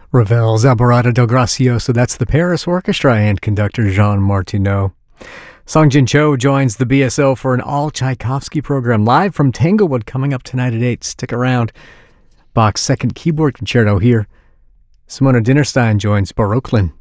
Ravel's Alborada del Gracioso, that's the Paris Orchestra and conductor Jean Martineau. Song Jin Cho joins the BSO for an all-Tchaikovsky program live from Tanglewood coming up tonight at 8. Stick around. Bach's second keyboard concerto here. Simona Dinnerstein joins Baroquelin.